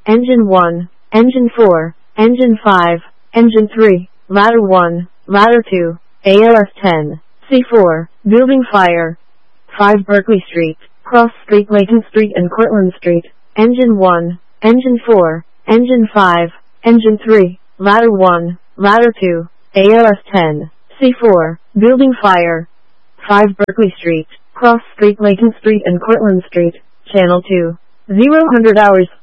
Engine 1, Engine 4, Engine 5, Engine 3, Ladder 1, Ladder 2, ALS-10, C4, Building Fire. 5 Berkeley Street, Cross Street, Layton Street and Cortlandt Street. Engine 1, Engine 4, Engine 5, Engine 3, Ladder 1, Ladder 2, ALS-10, C4, Building Fire. 5 Berkeley Street, Cross Street, Layton Street and Cortlandt Street. Channel 2, 0 100 hours.